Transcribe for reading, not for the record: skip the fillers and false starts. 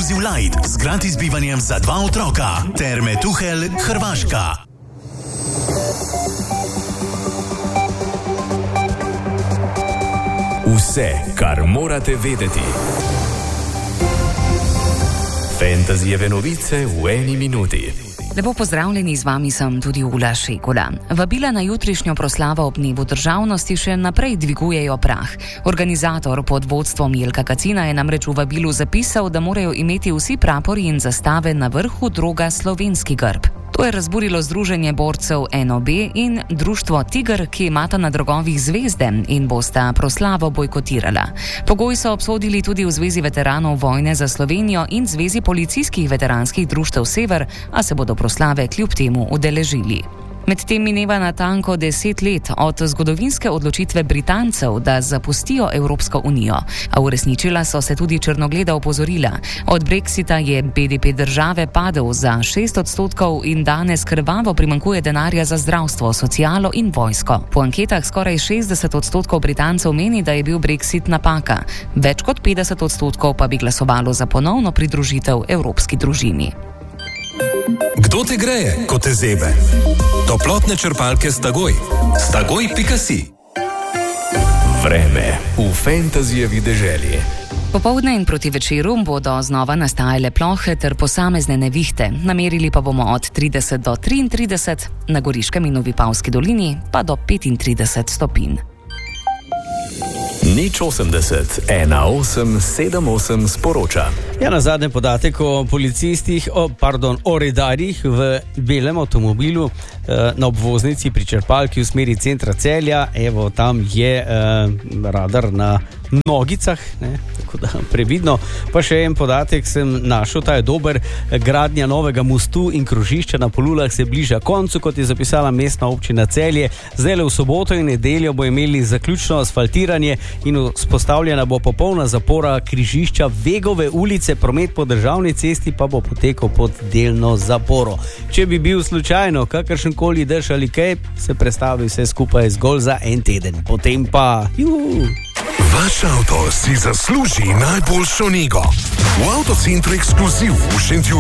Inclusive Light z gratis bivanjem za 2 otroka. Terme Tuhelj, Hrvaška. Vse, kar morate vedeti. Fantasyjeve novice v 1 minuti. Lepo pozdravljeni, z vami sem tudi Ula Šekula. Vabila na jutrišnjo proslavo ob dnevu državnosti še naprej dvigujejo prah. Organizator pod vodstvom Jelka Kacina je namreč v vabilu zapisal, da morajo imeti vsi prapori in zastave na vrhu droga slovenski grb. To je razburilo Združenje borcev NOB in društvo Tiger, ki imata na drogovih zvezde in bosta proslavo bojkotirala. Pogoj so obsodili tudi v Zvezi veteranov vojne za Slovenijo in Zvezi policijskih veteranskih društev Sever, a se bodo proslave kljub temu udeležili. Medtem mineva natanko 10 let od zgodovinske odločitve Britancev, da zapustijo Evropsko unijo, a uresničila so se tudi črnogleda opozorila. Od Brexita je BDP države padel za 6% in danes krvavo primanjkuje denarja za zdravstvo, socialo in vojsko. Po anketah skoraj 60% Britancev meni, da je bil Brexit napaka, več kot 50% pa bi glasovalo za ponovno pridružitev evropski družini. Kdo te greje, ko te zebe? Toplotne črpalke Stagoj. Stagoj.si. Vreme v fantasyjevi deželi. Popoldne in proti večeru bodo znova nastajale plohe ter posamezne nevihte. Namerili pa bomo od 30 do 33, na Goriškem in v Vipavski dolini pa do 35 stopinj. 080 1878 sporoča. Ja, na zadnji podatek o policistih, o redarjih v belem avtomobilu na obvoznici pri črpalki v smeri centra Celja. Evo, tam je radar na nogicah, ne? Tako da previdno. Pa še en podatek sem našel, ta je dober. Gradnja novega mostu in krožišča na Polulah se bliža koncu, kot je zapisala mestna občina Celje. Zdaj v soboto in nedeljo bo imeli zaključno asfaltiranje in vzpostavljena bo popolna zapora križišča Vegove ulice, promet po državni cesti pa bo potekal pod delno zaporo. Če bi bil slučajno kakršenkoli dež ali kaj, se prestavi vse skupaj zgolj za en teden. Potem pa... Vaš avto si zasluži najboljšo nego. V Avtocentru Ekskluziv v Šentjurju